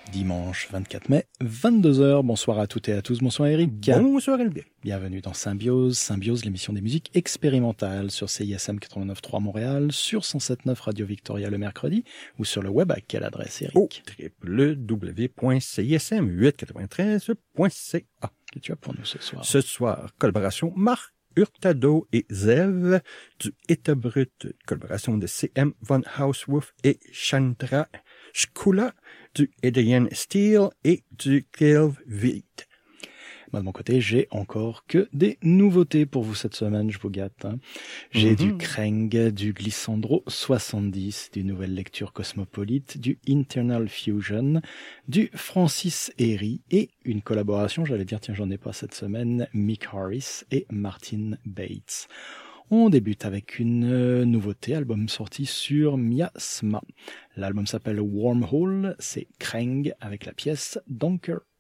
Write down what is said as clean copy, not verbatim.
Dimanche 24 mai, 22h. Bonsoir à toutes et à tous. Bonsoir Eric. Bonsoir Albert. Bienvenue dans Symbiose. Symbiose, l'émission des musiques expérimentales sur CISM 89.3 Montréal, sur 107.9 Radio Victoria le mercredi ou sur le web à quelle adresse Eric? Au www.cism893.ca. Que tu as pour nous ce soir? Ce soir, collaboration Marc Hurtado et Zev du État brut, collaboration de CM Von Hauswolf et Chandra Shkula du Adrian Steele et du Clive Witt. Moi, de mon côté, j'ai encore que des nouveautés pour vous cette semaine, je vous gâte. Hein. J'ai du Kreng, du Glissandro 70, du Nouvelle Lecture Cosmopolite, du Internal Fusion, du Francis Herry et une collaboration, j'allais dire, tiens, j'en ai pas cette semaine, Mick Harris et Martin Bates. On débute avec une nouveauté, album sorti sur Miasma. L'album s'appelle Wormhole, c'est Kreng avec la pièce Donker.